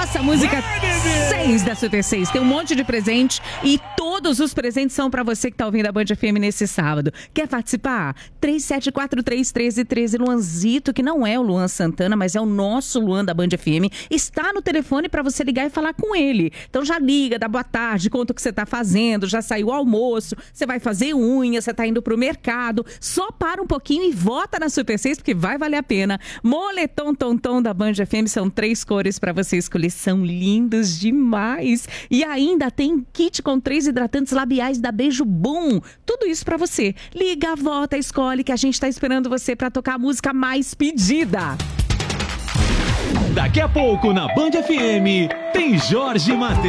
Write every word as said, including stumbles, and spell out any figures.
Nossa, música seis da C T seis. Tem um monte de presente e todos os presentes são pra você que tá ouvindo a Band F M nesse sábado. Quer participar? três sete quatro três, um três um três. Luanzito, que não é o Luan Santana, mas é o nosso Luan da Band F M, está no telefone pra você ligar e falar com ele. Então já liga, dá boa tarde, conta o que você tá fazendo, já saiu o almoço, você vai fazer unha, você tá indo pro mercado. Só para um pouquinho e vota na Super seis, porque vai valer a pena. Moletom Tonton da Band F M, são três cores pra você escolher, são lindos demais. E ainda tem kit com três hidratantes labiais da Beijo Boom. Tudo isso pra você. Liga, vota, escolhe, que a gente tá esperando você pra tocar a música mais pedida. Daqui a pouco na Band F M tem Jorge Mateus.